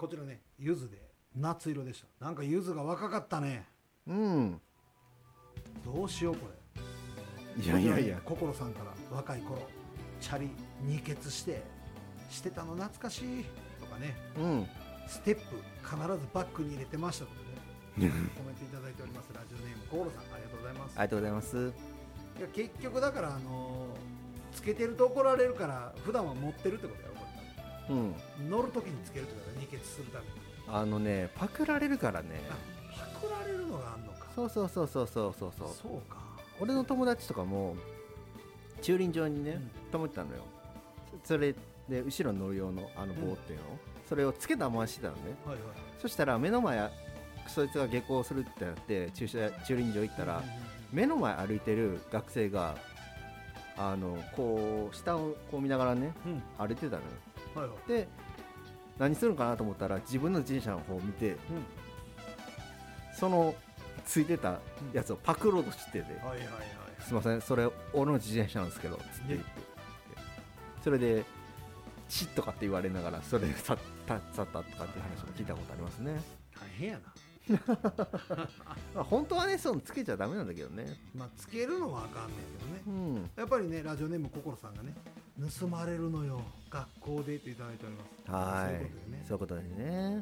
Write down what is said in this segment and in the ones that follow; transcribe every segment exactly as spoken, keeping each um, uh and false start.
こちらね柚子で夏色でした。なんか柚子が若かったね。 うん。 どうしようこれ。 いやいやいや、 心さんから若い頃チャリ二血してしてたの懐かしいとかね、 うん、 ステップ必ずバッグに入れてましたとかねコメントいただいております。ラジオネーム心さんありがとうございます。 ありがとうございます。 いや結局だからあのー、つけてると怒られるから普段は持ってるってことやろこれ。うん、乗るときにつけるってことだ、二血するために。 あのねパクられるからね。 あ、パクられるのがあんのか。 そうそうそうそうそうそうそう。 そうか。 俺の友達とかも駐輪場にね、うん、止めてたのよ。それで後ろに乗る用のあの棒っていうの、うん、それをつけたまましてたのね、はいはい、そしたら目の前そいつが下校するってなって駐車駐輪場行ったら、うんうんうん、目の前歩いてる学生があのこう下をこう見ながらね、うん、歩いてたのよ、はいはい、で何するのかなと思ったら自分の自転車の方を見て、うん、そのついてたやつをパクろうとしてて、うんはいはいはい、すいませんそれ俺の自転車なんですけどつって言ってそれでチッとかって言われながらそれで去った去ったとかっていう話も聞いたことありますね。 大変やなまあ本当はねそうつけちゃダメなんだけどね。 まあつけるのはあかんねんけどね、うん、やっぱりねラジオネーム心さんがね盗まれるのよ学校でといただいております。 はいそういうことでね、そういうことでね、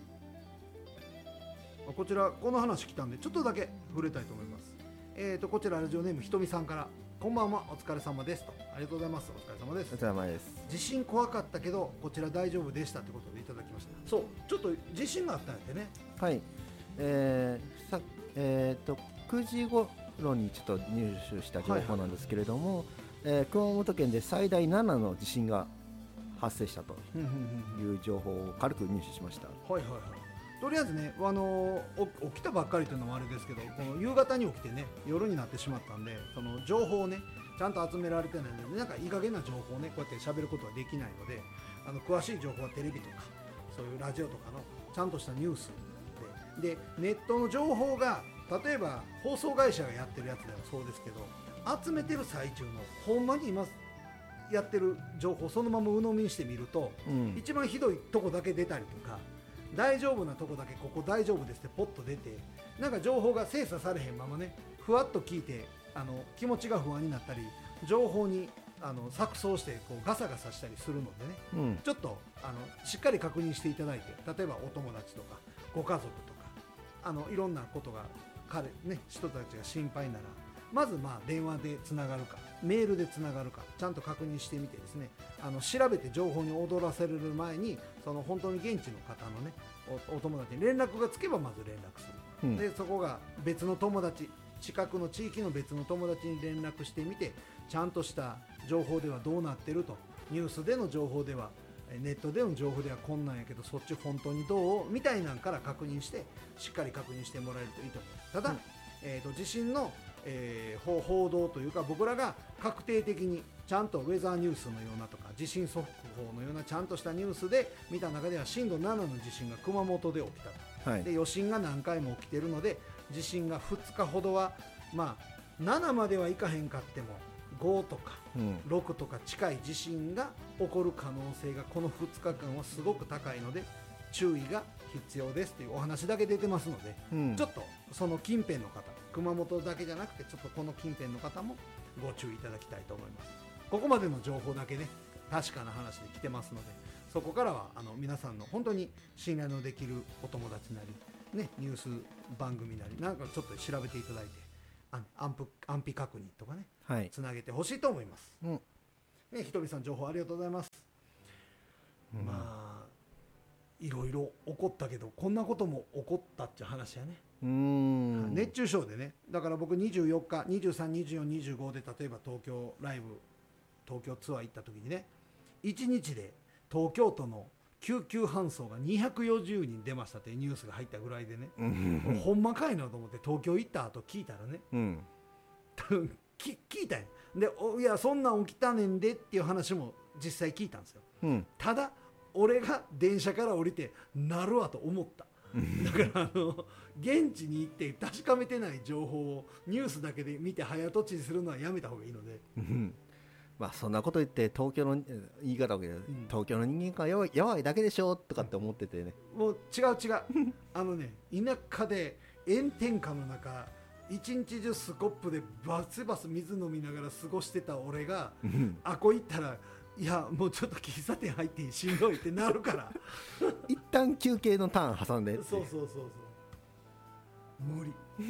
はい、こちらこの話来たんでちょっとだけ触れたいと思います。えーとこちらラジオネームひとみさんからこんばんはお疲れ様ですと。ありがとうございます。お疲れ様です。 お疲れ様です。 地震怖かったけどこちら大丈夫でしたってことでいただきました。そうちょっと地震があったんやってね。 はい、えーさえー、とくじ頃にちょっと入手した情報なんですけれども、はいはいえー、熊本県で最大ななの地震が発生したという情報を軽く入手しました。 はいはいはい。とりあえずね、あのー、起きたばっかりというのもあれですけどこの夕方に起きてね夜になってしまったんでその情報をねちゃんと集められてないのでなんかいい加減な情報をねこうやって喋ることはできないのであの詳しい情報はテレビとかそういうラジオとかのちゃんとしたニュースででネットの情報が例えば放送会社がやってるやつでもそうですけど集めてる最中のほんまに今やってる情報そのまま鵜呑みにしてみると、うん、一番ひどいとこだけ出たりとか大丈夫なとこだけここ大丈夫ですってポッと出てなんか情報が精査されへんままねふわっと聞いてあの気持ちが不安になったり情報にあの錯綜してこうガサガサしたりするのでね、うん、ちょっとあのしっかり確認していただいて例えばお友達とかご家族とかあのいろんなことが彼、ね、人たちが心配ならまずまあ電話でつながるかメールでつながるかちゃんと確認してみてですねあの調べて情報に踊らせる前にその本当に現地の方のね お, お友達に連絡がつけばまず連絡する、うん、でそこが別の友達近くの地域の別の友達に連絡してみてちゃんとした情報ではどうなってるとニュースでの情報ではネットでの情報ではこんなんやけどそっち本当にどうみたいなんから確認してしっかり確認してもらえるといいと思います。ただ、うんえー、と地震の、えー、報道というか僕らが確定的にちゃんとウェザーニュースのようなとか地震速報のようなちゃんとしたニュースで見た中では震度ななの地震が熊本で起きたと、はい、で余震が何回も起きているので地震がふつかほどはまあななまではいかへんかってもごとかろくとか近い地震が起こる可能性がこのふつかかんはすごく高いので注意が必要ですというお話だけ出てますので、うん、ちょっとその近辺の方熊本だけじゃなくてちょっとこの近辺の方もご注意いただきたいと思います。ここまでの情報だけね確かな話で来てますのでそこからはあの皆さんの本当に信頼のできるお友達なり、ね、ニュース番組なりなんかちょっと調べていただいて安否、安否確認とかね、はい、つなげてほしいと思います、うんね、ひとみさん情報ありがとうございます、うん、まあいろいろ起こったけどこんなことも起こったっていう話やね。うーん熱中症でねだから僕にじゅうよっかにじゅうさん、にじゅうよん、にじゅうごで例えば東京ライブ東京ツアー行った時にねいちにちで東京都の救急搬送がにひゃくよんじゅうにん出ましたっていうニュースが入ったぐらいでねほんまかいなと思って東京行った後聞いたらね、うん、聞, 聞いたんやでいやそんなん起きたねんでっていう話も実際聞いたんですよ、うん、ただ俺が電車から降りてなるわと思っただからあの現地に行って確かめてない情報をニュースだけで見て早とちりするのはやめた方がいいので、うん、 まあそんなこと言って東京の言い方を、うん、東京の人間が弱い、弱いだけでしょとかって思っててね、 もう違う違うあのね田舎で炎天下の中一日中スコップでバスバス水飲みながら過ごしてた俺があこ行ったらいやもうちょっと喫茶店入ってしんどいってなるから一旦休憩のターン挟んでそうそうそうそう無理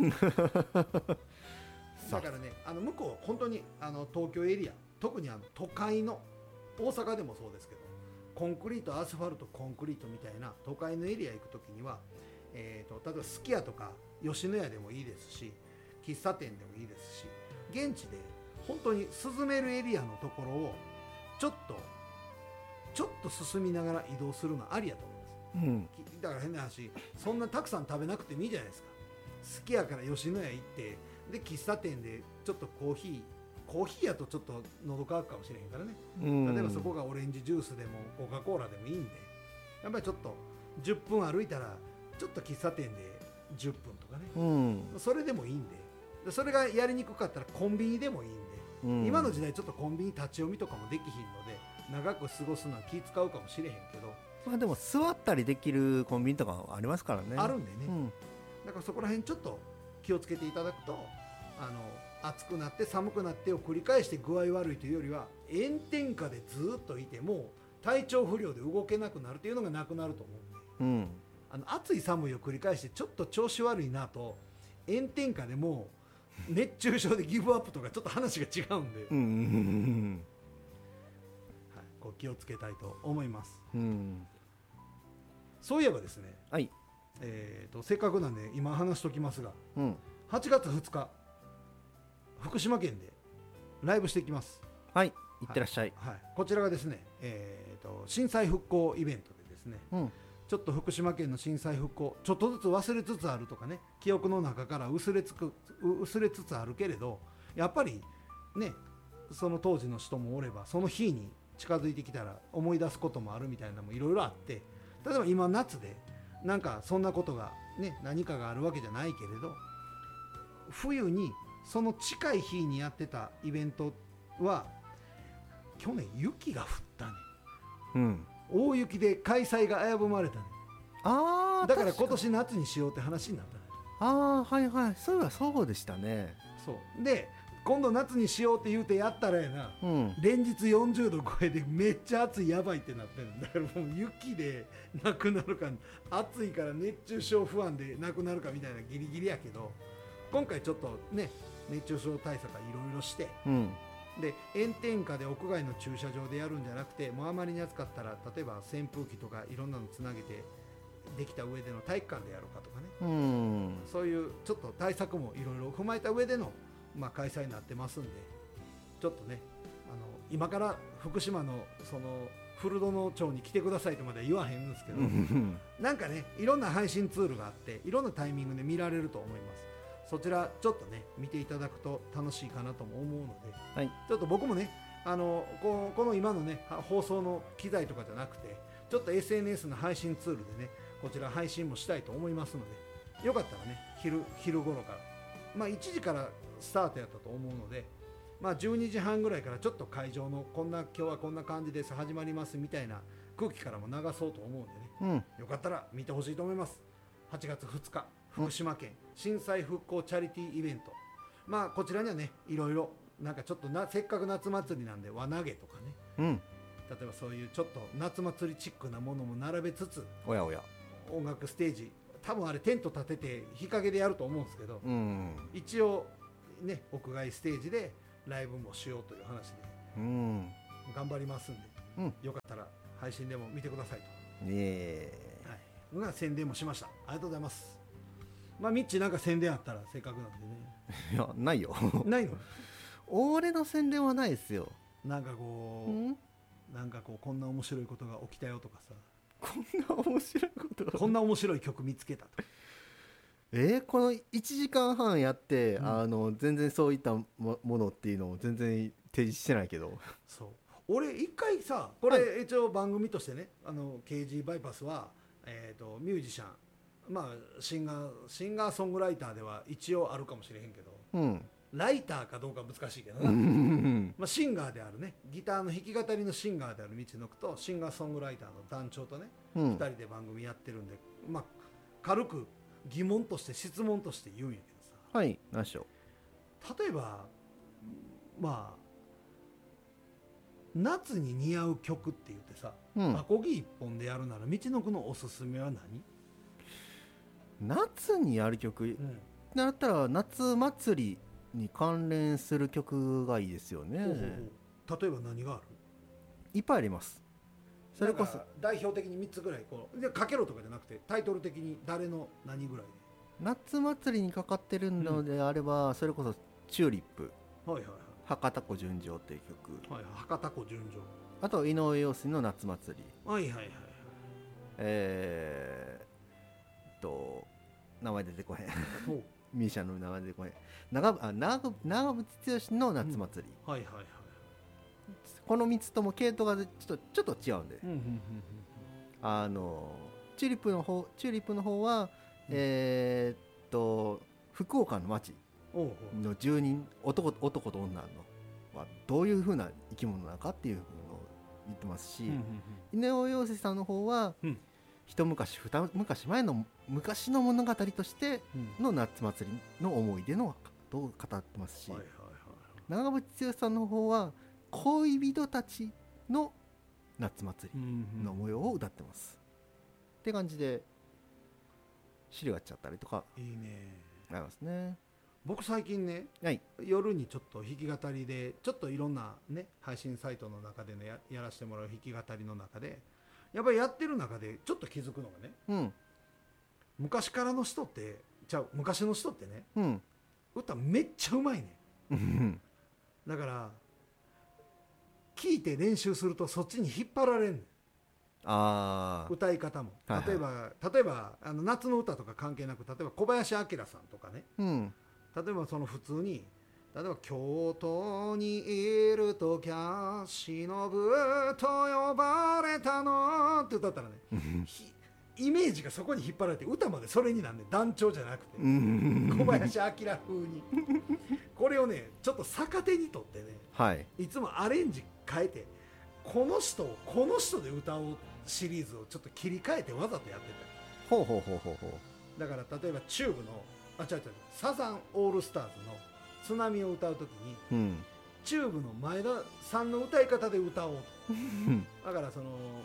だからねあの向こう本当にあの東京エリア特にあの都会の大阪でもそうですけどコンクリートアスファルトコンクリートみたいな都会のエリア行くときには、えー、と例えばすき家とか吉野家でもいいですし喫茶店でもいいですし現地で本当に涼めるエリアのところをちょっとちょっと進みながら移動するのありやと思います、うん、だから変な話そんなたくさん食べなくてもいいじゃないですかすき家から吉野家行ってで喫茶店でちょっとコーヒーコーヒーやとちょっと喉乾くかもしれへんからね、うん、例えばそこがオレンジジュースでもコカ・コーラでもいいんでやっぱりちょっとじゅっぷん歩いたらちょっと喫茶店でじゅっぷんとかね、うん、それでもいいんでそれがやりにくかったらコンビニでもいいんで、うん、今の時代ちょっとコンビニ立ち読みとかもできひんので長く過ごすのは気使うかもしれへんけど、 まあ、でも座ったりできるコンビニとかありますからねあるんでね、うん、だからそこら辺ちょっと気をつけていただくとあの暑くなって寒くなってを繰り返して具合悪いというよりは炎天下でずっといても体調不良で動けなくなるというのがなくなると思うんで、うん、あの暑い寒いを繰り返してちょっと調子悪いなと炎天下でも熱中症でギブアップとかちょっと話が違うんで、うんうんうん、はい、こう気をつけたいと思います、うん、そういえばですね、はい、えーと、せっかくなんで今話しときますが、うん、はちがつふつか福島県でライブしていきます。 はい、いってらっしゃい、 はいはい、こちらがですね、えーと、震災復興イベントでですね、うん、ちょっと福島県の震災復興ちょっとずつ忘れつつあるとかね記憶の中から薄れつく薄れつつあるけれどやっぱりねその当時の人もおればその日に近づいてきたら思い出すこともあるみたいなのもいろいろあって例えば今夏でなんかそんなことがね何かがあるわけじゃないけれど冬にその近い日にやってたイベントは去年雪が降ったね、うん、大雪で開催が危ぶまれたねあだから今年夏にしようって話になったねああはいはいそういえばそうでしたねそうで今度夏にしようって言うてやったらやな、うん、連日よんじゅうど超えでめっちゃ暑いやばいってなってるんだからもう雪でなくなるか暑いから熱中症不安でなくなるかみたいなギリギリやけど今回ちょっとね熱中症対策はいろいろして、うん、で炎天下で屋外の駐車場でやるんじゃなくてもうあまりに暑かったら例えば扇風機とかいろんなのつなげてできた上での体育館でやろうかとかね、うん、そういうちょっと対策もいろいろ踏まえた上での、まあ、開催になってますんでちょっとねあの今から福島のその古殿町に来てくださいとまでは言わへんんですけどなんかねいろんな配信ツールがあっていろんなタイミングで見られると思いますそちらちょっとね見ていただくと楽しいかなとも思うので、はい、ちょっと僕もねあのこの今のね放送の機材とかじゃなくてちょっと エスエヌエス の配信ツールでねこちら配信もしたいと思いますのでよかったらね 昼, 昼頃からまあいちじからスタートやったと思うのでまあじゅうにじはんぐらいからちょっと会場のこんな今日はこんな感じです始まりますみたいな空気からも流そうと思うんでね、うん、よかったら見てほしいと思います。はちがつふつか福島県震災復興チャリティーイベント、まあこちらにはねいろいろなんかちょっとなせっかく夏祭りなんで輪投げとかね、うん、例えばそういうちょっと夏祭りチックなものも並べつつおやおや音楽ステージ多分あれテント立てて日陰でやると思うんですけど、うん、一応ね屋外ステージでライブもしようという話で、うん、頑張りますんで、うん、よかったら配信でも見てくださいと、ねはい、が宣伝もしました。ありがとうございます。まあミッチなんか宣伝あったらせっかくなんでね。 いやないよないの俺の宣伝はないですよ。 なんかこう、うん、なんかこうこんな面白いことが起きたよとかさこんな面白いことがこんな面白い曲見つけたとかえー、このいちじかんはんやって、うん、あの全然そういったものっていうのを全然提示してないけどそう俺一回さこれ一応番組としてねあの ケージー バイパスは、えーと、ミュージシャンまあシンガーシンガーソングライターでは一応あるかもしれへんけど、うん、 ライターかどうかは難しいけどな、まあ、シンガーであるね、ギターの弾き語りのシンガーである道のくとシンガーソングライターの団長とね、うん、ふたりで番組やってるんで、まあ、軽く疑問として質問として言うんやけどさ、 はい、何でしょう。例えばまあ夏に似合う曲って言ってさ、アコギ一本でやるなら道のくのおすすめは何？ 夏にやる曲、うん、だったら夏祭りに関連する曲がいいですよね。 おうおう、例えば何がある？ いっぱいあります。 それこそ代表的にみっつぐらいこうでかけろとかじゃなくてタイトル的に誰の何ぐらいで。 夏祭りにかかってるのであれば、うん、それこそチューリップ、はいはいはい、博多湖純情っていう曲、 はい、博多湖純情、 あと井上陽水の夏祭り、 はいはいはい、 えー、っと名前出てこへんミーシャの名前出てこへん、長あ長長渕剛の夏祭り、 うん、はいはいはい、 このみっつとも系統がちょっとちょっと違うんで、うんうんうんうん、あのチューリップの方チューリップの方は、うん、えー、っと福岡の町の住人、男男と女のはどういう風な生き物なのかっていうのを言ってますし、うんうんうん、井上陽水さんの方は、うん、一昔二昔前の昔の物語としての夏祭りの思い出のことを語ってますし、はいはいはい、長渕剛さんの方は恋人たちの夏祭りの模様を歌ってます、うんうん、って感じで資料やっちゃったりとかいいねありますね。 僕最近ね、はい、夜にちょっと弾き語りでちょっといろんなね配信サイトの中でね や, やらせてもらう弾き語りの中でやっぱりやってる中でちょっと気づくのがね、うん、昔からの人ってちゃう昔の人ってね、うん、歌めっちゃうまいねだから聴いて練習するとそっちに引っ張られんねん。あ歌い方も例えば、はいはい、例えばあの夏の歌とか関係なく例えば小林明さんとかね、うん、例えばその普通に例えば京都にいるときゃ忍と呼ばれたのって歌ったらねイメージがそこに引っ張られて歌までそれになんね団長じゃなくて小林明風にこれをねちょっと逆手にとってね、はい、いつもアレンジ変えてこの人をこの人で歌おうシリーズをちょっと切り替えてわざとやってた。ほうほうほうほうほう。だから例えばチューブのあ違う違うサザンオールスターズの津波を歌うときに、うん、チューブの前田さんの歌い方で歌おうとだからその